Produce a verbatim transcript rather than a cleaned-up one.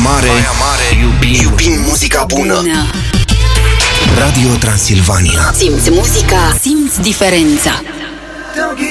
Mare, Baia Mare, iubim, iubim muzica bună. bună. Radio Transilvania. Simți muzica, simți diferența. Don't